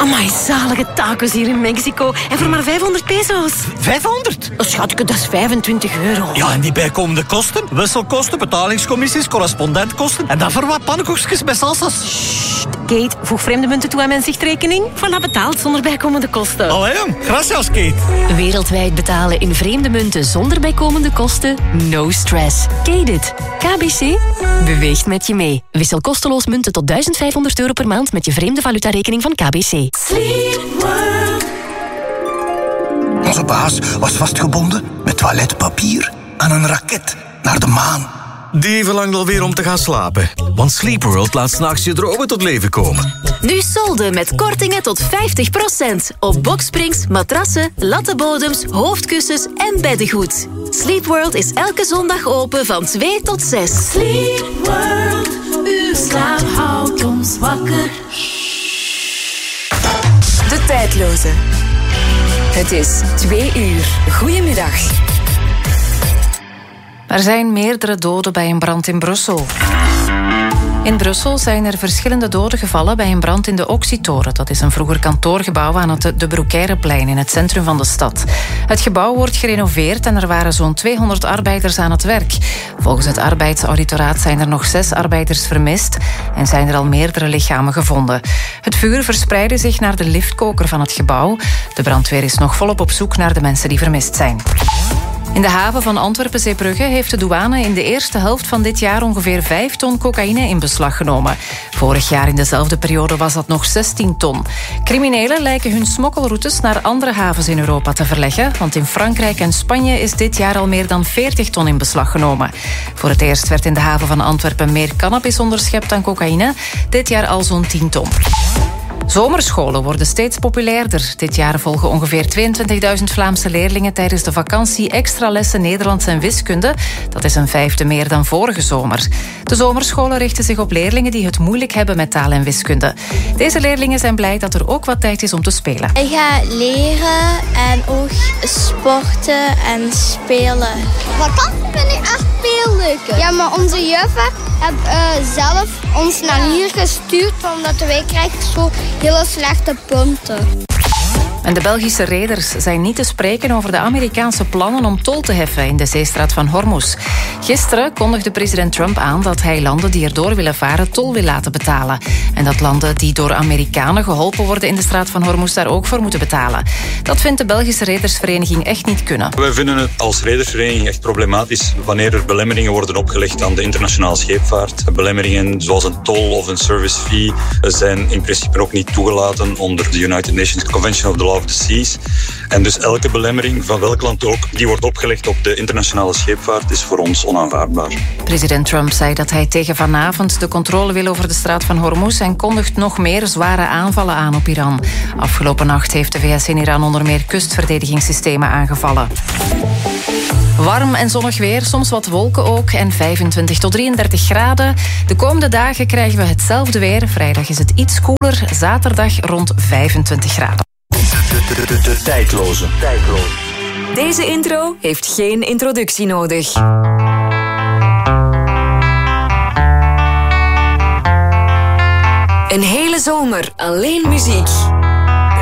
Amai, zalige tacos hier in Mexico. En voor maar 500 pesos. 500? Oh, schatje, dat is €25. Ja, en die bijkomende kosten? Wisselkosten, betalingscommissies, correspondentkosten. En dan voor wat pannenkoekjes met salsa's. Sst, Kate, voeg vreemde munten toe aan mijn zichtrekening. Voilà, betaald zonder bijkomende kosten. Allee, gracias, Kate. Wereldwijd betalen in vreemde munten zonder bijkomende kosten? No stress. Kate it. KBC beweegt met je mee. Wissel kosteloos munten tot €1500 per maand met je vreemde valutarekening van KBC. Onze baas was vastgebonden met toiletpapier aan een raket naar de maan. Die verlangt alweer om te gaan slapen. Want Sleep World laat 's nachts je dromen tot leven komen. Nu solden met kortingen tot 50% op boksprings, matrassen, lattenbodems, hoofdkussens en beddengoed. Sleep World is elke zondag open van 2 tot 6. Sleep World, uw slaap houdt ons wakker. De tijdloze. Het is 2 uur. Goedemiddag. Er zijn meerdere doden bij een brand in Brussel. In Brussel zijn er verschillende doden gevallen bij een brand in de Oxytoren. Dat is een vroeger kantoorgebouw aan het De Broekeireplein in het centrum van de stad. Het gebouw wordt gerenoveerd en er waren zo'n 200 arbeiders aan het werk. Volgens het arbeidsauditoraat zijn er nog 6 arbeiders vermist en zijn er al meerdere lichamen gevonden. Het vuur verspreidde zich naar de liftkoker van het gebouw. De brandweer is nog volop op zoek naar de mensen die vermist zijn. In de haven van Antwerpen-Zeebrugge heeft de douane in de eerste helft van dit jaar ongeveer 5 ton cocaïne in beslag genomen. Vorig jaar in dezelfde periode was dat nog 16 ton. Criminelen lijken hun smokkelroutes naar andere havens in Europa te verleggen, want in Frankrijk en Spanje is dit jaar al meer dan 40 ton in beslag genomen. Voor het eerst werd in de haven van Antwerpen meer cannabis onderschept dan cocaïne, dit jaar al zo'n 10 ton. Zomerscholen worden steeds populairder. Dit jaar volgen ongeveer 22.000 Vlaamse leerlingen tijdens de vakantie extra lessen Nederlands en wiskunde. Dat is een 5e meer dan vorige zomer. De zomerscholen richten zich op leerlingen die het moeilijk hebben met taal en wiskunde. Deze leerlingen zijn blij dat er ook wat tijd is om te spelen. Ik ga leren en ook sporten en spelen. Vakantie vind ik echt veel leuker. Ja, maar onze juffen hebben zelf ons naar hier gestuurd, omdat wij krijgen zo hele slechte punten. En de Belgische reders zijn niet te spreken over de Amerikaanse plannen om tol te heffen in de zeestraat van Hormuz. Gisteren kondigde president Trump aan dat hij landen die erdoor willen varen tol wil laten betalen. En dat landen die door Amerikanen geholpen worden in de straat van Hormuz daar ook voor moeten betalen. Dat vindt de Belgische redersvereniging echt niet kunnen. Wij vinden het als redersvereniging echt problematisch wanneer er belemmeringen worden opgelegd aan de internationale scheepvaart. Belemmeringen zoals een tol of een service fee zijn in principe ook niet toegelaten onder de United Nations Convention of the Law of the Seas. En dus elke belemmering van welk land ook die wordt opgelegd op de internationale scheepvaart is voor ons onaanvaardbaar. President Trump zei dat hij tegen vanavond de controle wil over de straat van Hormuz en kondigt nog meer zware aanvallen aan op Iran. Afgelopen nacht heeft de VS in Iran onder meer kustverdedigingssystemen aangevallen. Warm en zonnig weer, soms wat wolken ook en 25 tot 33 graden. De komende dagen krijgen we hetzelfde weer. Vrijdag is het iets koeler, zaterdag rond 25 graden. De tijdloze. Deze intro heeft geen introductie nodig. Een hele zomer alleen muziek.